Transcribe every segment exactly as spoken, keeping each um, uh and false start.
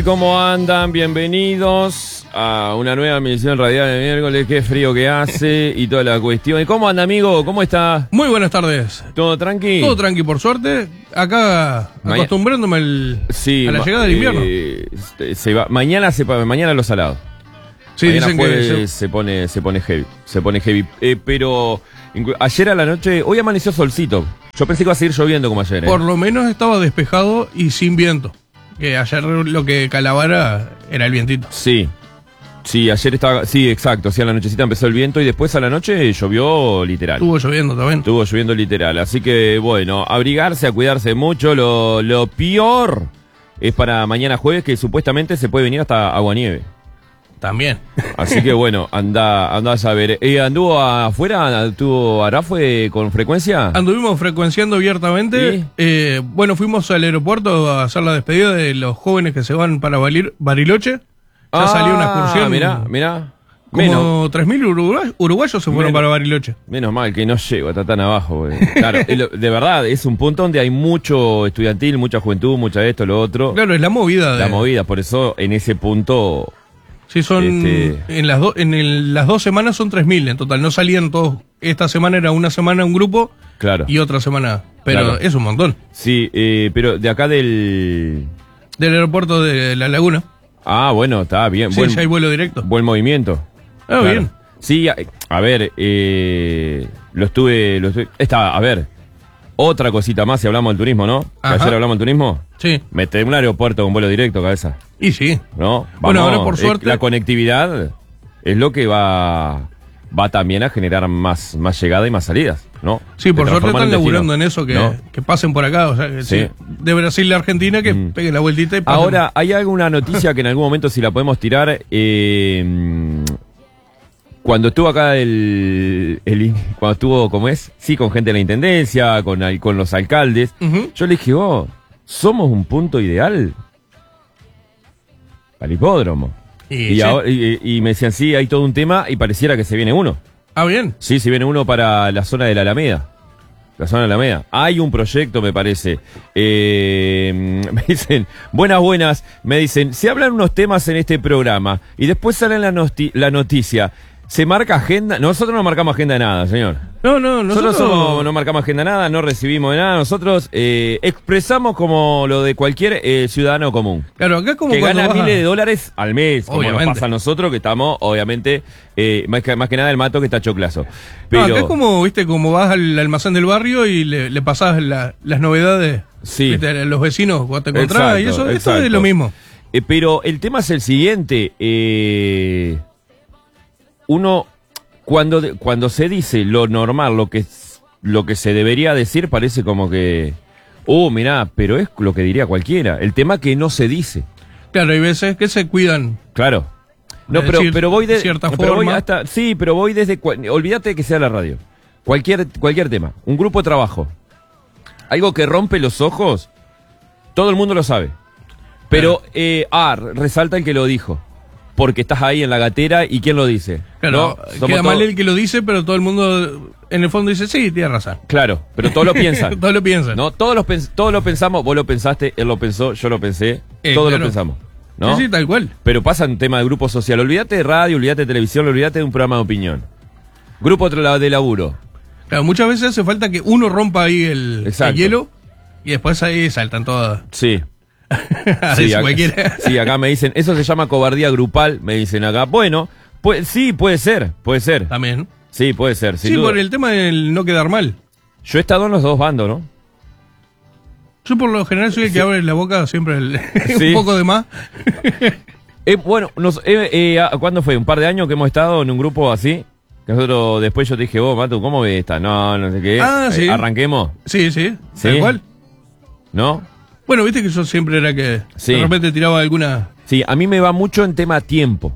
¿Cómo andan? Bienvenidos a una nueva emisión radial de miércoles. Qué frío que hace y toda la cuestión. ¿Y cómo anda, amigo? ¿Cómo está? Muy buenas tardes. ¿Todo tranqui? Todo tranqui, por suerte. Acá Ma acostumbrándome el, sí, a la llegada del invierno. Eh, se va, mañana se mañana los salados. Sí, mañana dicen que se... se pone se pone heavy. Se pone heavy. Eh, pero ayer a la noche, hoy amaneció solcito. Yo pensé que iba a seguir lloviendo como ayer. ¿eh? Por lo menos estaba despejado y sin viento. Que ayer lo que calabara era el vientito. Sí, sí, ayer estaba, sí, exacto, sí, a la nochecita empezó el viento y después a la noche llovió literal. Estuvo lloviendo también. Estuvo lloviendo literal, así que bueno, abrigarse, a cuidarse mucho, lo, lo peor es para mañana jueves que supuestamente se puede venir hasta aguanieve. También. Así que bueno, anda, anda a saber. Eh, ¿Anduvo afuera? ¿Anduvo Ará fue con frecuencia? Anduvimos frecuenciando abiertamente. ¿Sí? Eh, bueno, fuimos al aeropuerto a hacer la despedida de los jóvenes que se van para Bariloche. Ya ah, salió una excursión. Mirá, mirá. Como tres mil uruguay, uruguayos se fueron menos, para Bariloche. Menos mal que no llego, está tan abajo. Claro, de verdad, es un punto donde hay mucho estudiantil, mucha juventud, mucha esto, lo otro. Claro, es la movida. La de... movida, por eso en ese punto... Sí, son este... en las do, en el, las dos semanas son tres mil en total. No salían todos. Esta semana era una semana un grupo, claro, y otra semana. Pero claro, es un montón. Sí, eh, pero de acá del... Del aeropuerto de La Laguna. Ah, bueno, está bien. Sí, buen, ya hay vuelo directo. Buen movimiento. Ah, claro, bien. Sí, a, a ver, eh, lo estuve... Lo estuve esta, a ver, otra cosita más si hablamos del turismo, ¿no? Ayer hablamos del turismo. Sí. Mete un aeropuerto con vuelo directo, cabeza. Y sí. ¿No? Vamos, bueno, ahora por suerte... La conectividad es lo que va va también a generar más, más llegada y más salidas, ¿no? Sí, por suerte están laburando en eso, que, ¿no? que pasen por acá. O sea, que sí. Sí, de Brasil a Argentina, que mm. peguen la vueltita y pasen. Ahora, ¿hay alguna noticia que en algún momento, si la podemos tirar... Eh, cuando estuvo acá el, el... Cuando estuvo, ¿cómo es? Sí, con gente de la intendencia, con, con los alcaldes. Uh-huh. Yo le dije, oh, ¿somos un punto ideal para el hipódromo? Y, y, sí. ahora, y, y me decían, sí, hay todo un tema y pareciera que se viene uno. Ah, bien. Sí, se viene uno para la zona de la Alameda. La zona de la Alameda. Hay un proyecto, me parece. Eh, me dicen, buenas, buenas. Me dicen, se hablan unos temas en este programa y después sale la, noti- la noticia. ¿Se marca agenda? Nosotros no marcamos agenda de nada, señor. No, no, nosotros... Nosotros somos, no marcamos agenda de nada, no recibimos de nada. Nosotros eh, expresamos como lo de cualquier eh, ciudadano común. Claro, acá como que gana baja... miles de dólares al mes, obviamente, como nos pasa a nosotros, que estamos, obviamente, eh, más, que, más que nada el mato que está choclazo. Pero... No, acá es como, viste, como vas al almacén del barrio y le, le pasás la, las novedades, sí, viste, a los vecinos cuando te encontrás, exacto, y eso, exacto. Esto es lo mismo. Eh, pero el tema es el siguiente, eh, uno... Cuando, cuando se dice lo normal, lo que, lo que se debería decir, parece como que... Oh, mirá, pero es lo que diría cualquiera. El tema que no se dice. Claro, hay veces que se cuidan. Claro. No, pero, pero voy de... cierta pero forma. Voy hasta, sí, pero voy desde... Olvídate que sea la radio. Cualquier, cualquier tema. Un grupo de trabajo. Algo que rompe los ojos, todo el mundo lo sabe. Pero, claro. eh, ah, resalta el que lo dijo. Porque estás ahí en la gatera y ¿quién lo dice? Claro, ¿no? Queda mal el que lo dice, pero todo el mundo en el fondo dice, sí, tiene razón. Claro, pero todos lo piensan. Todos lo piensan. No, todos lo, pens- todos lo pensamos, vos lo pensaste, él lo pensó, yo lo pensé, eh, todos claro. lo pensamos. ¿No? Sí, sí, tal cual. Pero pasa un tema de grupo social. Olvídate de radio, olvídate de televisión, olvídate de un programa de opinión. Grupo de laburo. Claro, muchas veces hace falta que uno rompa ahí el, el hielo y después ahí saltan todas. Sí. Sí acá, sí, acá me dicen, eso se llama cobardía grupal, me dicen acá. Bueno, pues sí, puede ser, puede ser. También. Sí, puede ser. Sí, duda. Por el tema del no quedar mal. Yo he estado en los dos bandos, ¿no? Yo por lo general soy el sí. que abre la boca siempre el, sí. un poco de más. eh, bueno, nos, eh, eh, ¿cuándo fue? Un par de años que hemos estado en un grupo así. Que nosotros, después yo te dije, vos, Matu, ¿cómo ves esta? No, no sé qué. Ah, sí. Eh, ¿Arranquemos? Sí, sí. ¿Sí? Tal cual. ¿No? Bueno, viste que yo siempre era que sí. de repente tiraba alguna... Sí, a mí me va mucho en tema tiempo.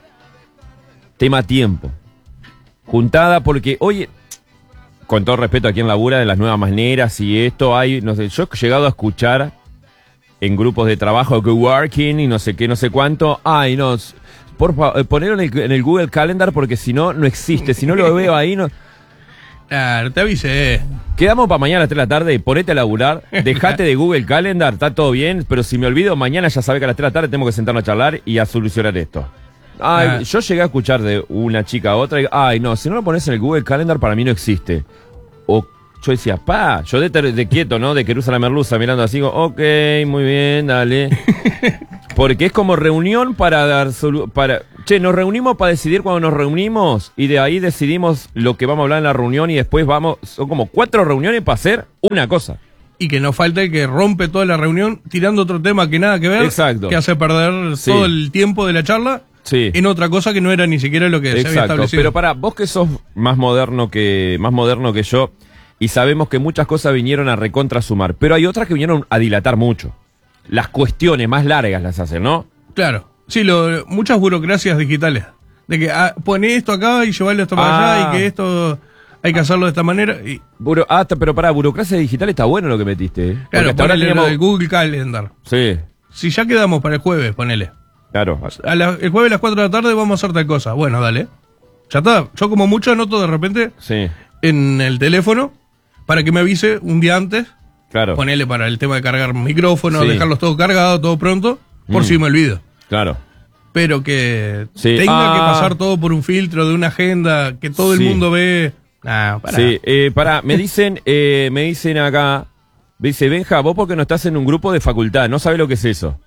Tema tiempo. Juntada porque, oye, con todo respeto a quien labura de las nuevas maneras y esto hay, no sé, yo he llegado a escuchar en grupos de trabajo coworking y no sé qué, no sé cuánto, ay, no, por favor, ponerlo en el, en el Google Calendar porque si no, no existe, si no lo veo ahí, no... Claro, te avisé. Quedamos para mañana a las tres de la tarde, ponete a laburar, dejate de Google Calendar, está todo bien, pero si me olvido, mañana ya sabés que a las tres de la tarde tenemos que sentarnos a charlar y a solucionar esto. Ay, ah. Yo llegué a escuchar de una chica a otra, y, ay no, si no lo pones en el Google Calendar para mí no existe. O yo decía, pa, yo de, de quieto, ¿no? De Querusa la merluza, mirando así, digo, ok, muy bien, dale. Porque es como reunión para dar solu para che, nos reunimos para decidir cuando nos reunimos y de ahí decidimos lo que vamos a hablar en la reunión y después vamos, son como cuatro reuniones para hacer una cosa. Y que no falta el que rompe toda la reunión tirando otro tema que nada que ver. Exacto. Que hace perder sí. todo el tiempo de la charla sí. en otra cosa que no era ni siquiera lo que Exacto. se había establecido. Pero para vos que sos más moderno que más moderno que yo y sabemos que muchas cosas vinieron a recontra sumar, pero hay otras que vinieron a dilatar mucho. Las cuestiones más largas las hacen, ¿no? Claro. Sí, lo, muchas burocracias digitales. De que ah, poné esto acá y llevarlo esto para ah. allá y que esto hay que hacerlo de esta manera. Y... Buro, ah, pero para burocracia digital está bueno lo que metiste. ¿eh? Claro, hasta ahora teníamos el Google Calendar. Sí. Si ya quedamos para el jueves, ponele. Claro. A la, el jueves a las cuatro de la tarde vamos a hacer tal cosa. Bueno, dale. Ya está. Yo como mucho anoto de repente sí. en el teléfono para que me avise un día antes. Claro. Ponele para el tema de cargar micrófonos, sí. dejarlos todo cargados, todo pronto, por mm. si me olvido. Claro. Pero que sí. tenga ah. que pasar todo por un filtro de una agenda que todo sí. el mundo ve. Ah, pará. Sí, eh, pará, me dicen, eh, me dicen acá, dice, Benja, vos porque no estás en un grupo de facultad, no sabés lo que es eso.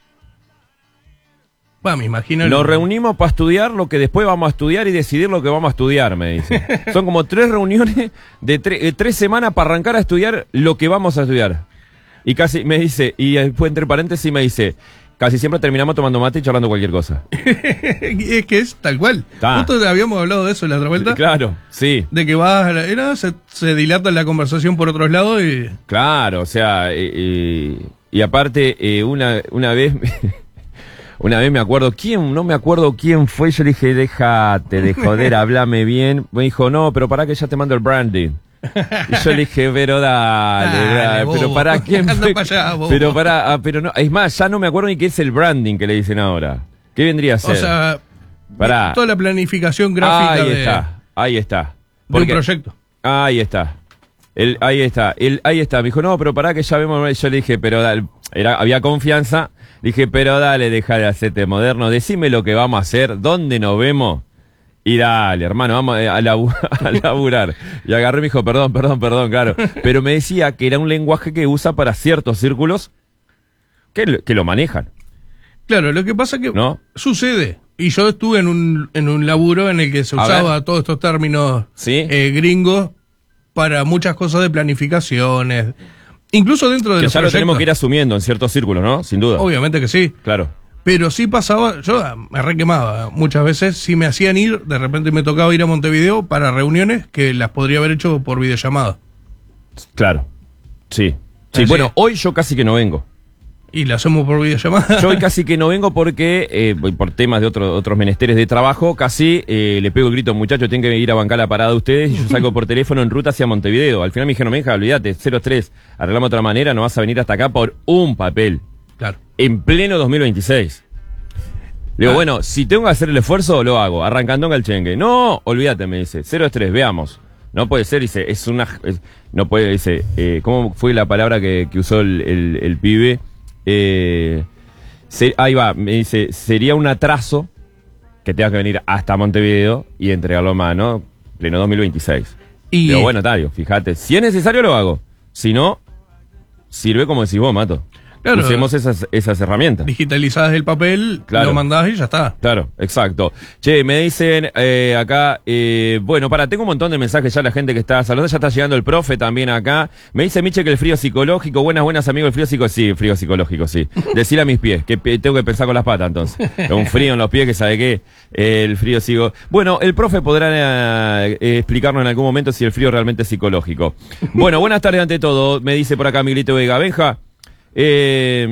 Bueno, me imagino. Nos el... reunimos para estudiar lo que después vamos a estudiar y decidir lo que vamos a estudiar, me dicen. Son como tres reuniones de, tre de tres semanas para arrancar a estudiar lo que vamos a estudiar. Y casi me dice, y después entre paréntesis me dice, casi siempre terminamos tomando mate y charlando cualquier cosa. Es que es tal cual. Ta. Justo habíamos hablado de eso en la otra vuelta. Claro, sí. De que vas a la, era, se, se dilata la conversación por otros lados y... Claro, o sea, eh, eh, y aparte, eh, una, una vez... Una vez me acuerdo, ¿quién? No me acuerdo quién fue. Yo le dije, déjate de joder, háblame bien. Me dijo, no, pero para que ya te mando el branding. Y yo le dije, pero dale, dale, dale pero para quién fue. Pa allá, pero para, ah, pero no, es más, ya no me acuerdo ni qué es el branding que le dicen ahora. ¿Qué vendría a ser? O sea, para toda la planificación gráfica ahí de, está, ahí está. de un proyecto. Ahí está. El, ahí está, el, ahí está. Me dijo, no, pero para que ya vemos. Yo le dije, pero dale, era, había confianza. Dije, pero dale, deja de hacerte moderno, decime lo que vamos a hacer, dónde nos vemos, y dale, hermano, vamos a, labu a laburar. Y agarré y me dijo, perdón, perdón, perdón, claro. Pero me decía que era un lenguaje que usa para ciertos círculos que, que lo manejan. Claro, lo que pasa es que ¿no? sucede. Y yo estuve en un, en un laburo en el que se usaba todos estos términos ¿sí? eh, gringos para muchas cosas de planificaciones. Incluso dentro de que los ya proyectos. lo tenemos que ir asumiendo en ciertos círculos, ¿no? Sin duda. Obviamente que sí. Claro. Pero sí pasaba, yo me requemaba muchas veces, si me hacían ir, de repente me tocaba ir a Montevideo para reuniones que las podría haber hecho por videollamada. Claro. Sí. Sí, ¿Ah, bueno, sí? hoy yo casi que no vengo. Y la hacemos por videollamada. Yo hoy casi que no vengo porque, eh, por temas de otro, otros menesteres de trabajo, casi eh, le pego el grito, muchachos, tienen que ir a bancar la parada de ustedes, y yo salgo por teléfono en ruta hacia Montevideo. Al final me dijeron, Benja, olvídate, cero tres, arreglamos de otra manera, no vas a venir hasta acá por un papel. Claro. En pleno dos mil veintiséis. Le digo, ah. bueno, si tengo que hacer el esfuerzo, lo hago, arrancando en Calchengue. No, olvídate, me dice, cero tres, veamos. No puede ser, dice, es una... Es, no puede, dice, eh, ¿cómo fue la palabra que, que usó el, el, el pibe? Eh, se, ahí va, me dice, sería un atraso que tengas que venir hasta Montevideo y entregarlo a mano, pleno dos mil veintiséis. Y... Pero bueno, Tario, fíjate, si es necesario lo hago, si no, sirve como decís vos, Mato. Claro, usemos esas, esas herramientas. Digitalizadas el papel, claro. Lo mandás y ya está. Claro, exacto. Che, me dicen eh, acá, eh, bueno, para, tengo un montón de mensajes ya la gente que está saludando, ya está llegando el profe también acá. Me dice Miche que el frío psicológico, buenas, buenas amigos, el frío psicológico, sí, el frío psicológico, sí. Decirle a mis pies, que tengo que pensar con las patas entonces. Un frío en los pies que sabe qué, eh, el frío psico. Bueno, el profe podrá eh, explicarnos en algún momento si el frío realmente es psicológico. Bueno, buenas tardes ante todo, me dice por acá Miguelito Vega. Benja. Eh,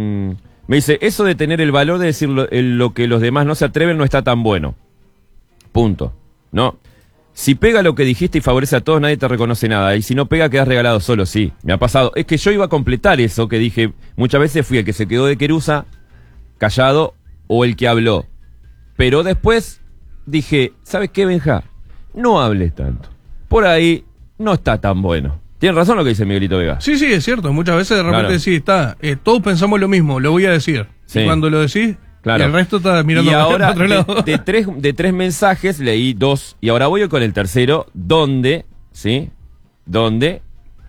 me dice, eso de tener el valor de decir lo, lo que los demás no se atreven no está tan bueno. Punto. ¿No? Si pega lo que dijiste y favorece a todos, nadie te reconoce nada. Y si no pega, quedas regalado solo, sí. Me ha pasado. Es que yo iba a completar eso que dije. Muchas veces fui el que se quedó de querusa, callado, o el que habló. Pero después dije, ¿sabes qué, Benja? No hables tanto. Por ahí no está tan bueno. Tiene razón lo que dice Miguelito Vega. Sí, sí, es cierto. Muchas veces de repente Claro. sí está. Eh, todos pensamos lo mismo, lo voy a decir. Sí. Y cuando lo decís, Claro. el resto está mirando Y para ahora, otro de, lado. de tres, de tres mensajes, leí dos. Y ahora voy con el tercero, donde, ¿sí? Donde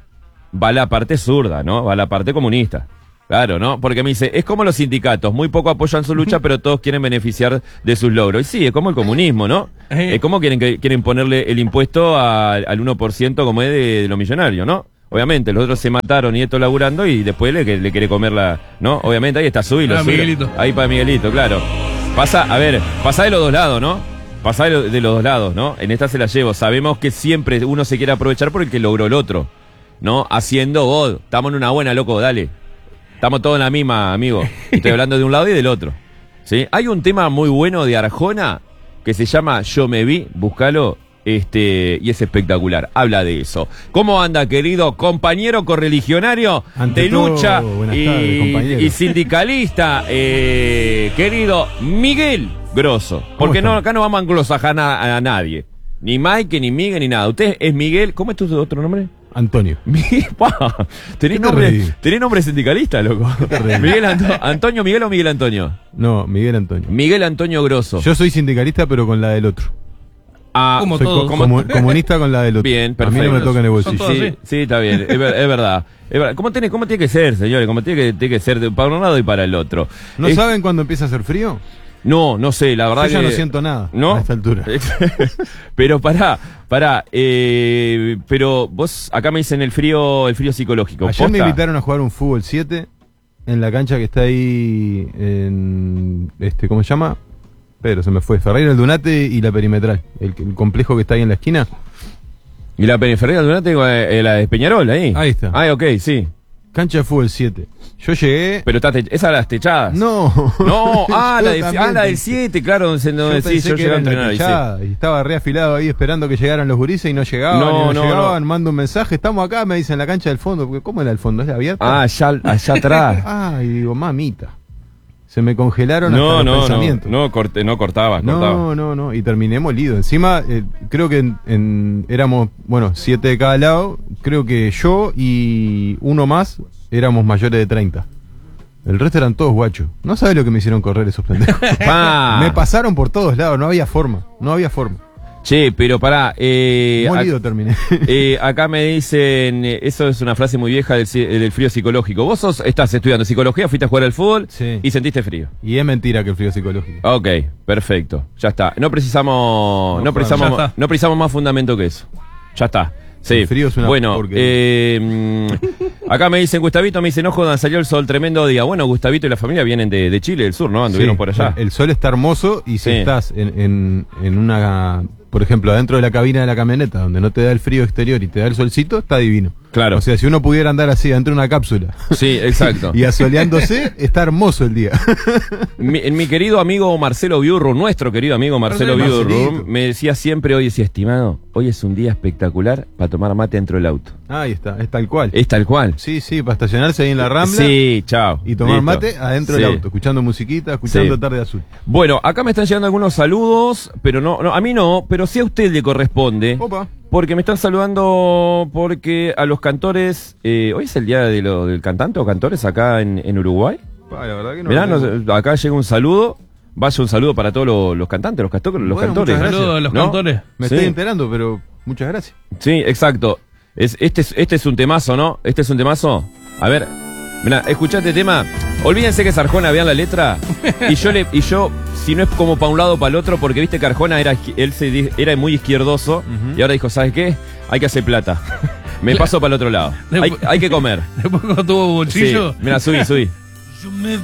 va la parte zurda, ¿no? Va la parte comunista. Claro, ¿no? Porque me dice, es como los sindicatos, muy poco apoyan su lucha, pero todos quieren beneficiar de sus logros. Y sí, es como el comunismo, ¿no? Eh. Es como quieren, que- quieren ponerle el impuesto a- al uno por ciento como es de, de los millonarios, ¿no? Obviamente, los otros se mataron y esto laburando y después le, le quiere comer la... ¿No? Obviamente, ahí está, subilo, Ah, subilo. Miguelito. Ahí para Miguelito, claro. Pasa, a ver, pasa de los dos lados, ¿no? Pasa de, lo- de los dos lados, ¿no? En esta se la llevo. Sabemos que siempre uno se quiere aprovechar por el que logró el otro, ¿no? Haciendo vos. Estamos en una buena, loco, dale. Estamos todos en la misma, amigo. Estoy hablando de un lado y del otro. ¿Sí? Hay un tema muy bueno de Arjona que se llama Yo me vi, búscalo, este, y es espectacular. Habla de eso. ¿Cómo anda, querido compañero correligionario Ante de todo, lucha buenas y, tardes, compañero. y sindicalista, eh, querido Miguel Grosso? Porque están? no, acá no vamos a anglosajar a, a nadie. Ni Mike, ni Miguel, ni nada. Usted es Miguel. ¿Cómo es tu otro nombre? Antonio. Mi- pa, ¿Tenés, ¿Qué te nombre, reí? tenés nombre sindicalista, loco? reí? Miguel Anto- Antonio Miguel o Miguel Antonio. No, Miguel Antonio. Miguel Antonio Grosso. Yo soy sindicalista, pero con la del otro. Ah, Como Soy todos. co- comu- comunista con la del otro. Bien, A mí perfecto. no me toca en el Son bolsillo. todos sí, así. sí, está bien, es, ver- es verdad. Es verdad. ¿Cómo tiene, ¿Cómo tiene que ser, señores? ¿Cómo tiene que, tiene que ser de, para un lado y para el otro? ¿No Es- saben cuándo empieza a hacer frío? No, no sé, la verdad Yo ya que... no siento nada ¿No? a esta altura. Pero pará, pará. Eh, pero vos, acá me dicen el frío, el frío psicológico. Ayer me ¿Posta? invitaron a jugar un fútbol siete en la cancha que está ahí en... este ¿Cómo se llama? Pero se me fue. Ferreira, el Dunate y la Perimetral. El, el complejo que está ahí en la esquina. ¿Y la periferia Durante, eh, la de Peñarol, ahí? Ahí está. Ah, ok, sí. Cancha de fútbol siete. Yo llegué... Pero está te- esa las techadas. No. No, ah, Yo la, de, también ah, la del pensé. siete, claro, donde, Yo donde sí, pensé yo que llegué a era en la entrenar ahí, sí. techada, y estaba reafilado ahí esperando que llegaran los gurises y no llegaban, No, y no, no, llegaban, no. mando un mensaje, estamos acá, me dicen la cancha del fondo, porque ¿cómo era el fondo? ¿Es la abierta? Ah, allá, allá atrás. Ah, y digo, mamita. Se me congelaron No, hasta los no, no, pensamientos. no, corte, no cortaba, cortaba. No, no, no, y terminé molido. Encima, eh, creo que en, en- éramos, bueno, siete de cada lado. Creo que yo y uno más éramos mayores de treinta. El resto eran todos guachos. No sabes lo que me hicieron correr esos pendejos. Pa. Me pasaron por todos lados, no había forma, no había forma. Che, pero pará, eh, Molido ac- terminé. eh, acá me dicen, eh, eso es una frase muy vieja del, ci- del frío psicológico. Vos sos, estás estudiando psicología, fuiste a jugar al fútbol Sí. y sentiste frío. Y es mentira que el frío psicológico. Ok, perfecto, ya está. No precisamos, no, No, precisamos, ya está. no precisamos más fundamento que eso. Ya está. Sí. El frío es una bueno, porquería. eh, mm, acá me dicen Gustavito, me dice, no jodan, salió el sol, tremendo día. Bueno, Gustavito y la familia vienen de, de Chile, del sur, ¿no? Anduvieron Sí, por allá. El sol está hermoso y si Sí. estás en, en, en una, por ejemplo, adentro de la cabina de la camioneta, donde no te da el frío exterior y te da el solcito, está divino. Claro. O sea, si uno pudiera andar así dentro de una cápsula Sí, exacto. y asoleándose, está hermoso el día. Mi, mi querido amigo Marcelo Biurru, nuestro querido amigo Marcelo Marcelo, Biurru, Marcelito. me decía siempre, hoy decía, estimado, hoy es un día espectacular para tomar mate dentro del auto. Ahí está, es tal cual. Es tal cual. Sí, sí, para estacionarse ahí en la Rambla Sí, chao. y tomar Listo. mate adentro Sí. del auto, escuchando musiquita, escuchando Sí. Tarde Azul. Bueno, acá me están llegando algunos saludos, pero no, no, a mí no, pero sí a usted le corresponde. Opa. Porque me están saludando porque a los cantores, eh, hoy es el día de lo, del cantante o cantores acá en, en Uruguay. Pa, la verdad que no Mirá, lo nos- tengo. acá llega un saludo, vaya un saludo para todos los, los cantantes, los, canto- los Bueno, cantores. muchas gracias. Saludos a los ¿No? cantores. Me Sí. estoy enterando, pero muchas gracias. Sí, exacto. Es, este, es, este es un temazo, ¿no? Este es un temazo. A ver, mirá, escuchá este tema. Olvídense que es Arjona, vean la letra. Y yo, le, y yo si no es como para un lado o para el otro, porque viste que Arjona era, izqui- él se, di- era muy izquierdoso. Ujú. Y ahora dijo, ¿sabes qué? Hay que hacer plata. Me paso para el otro lado. Hay, hay que comer. Después cuando tuvo Sí, bolsillo. mira, subí, subí. Yo me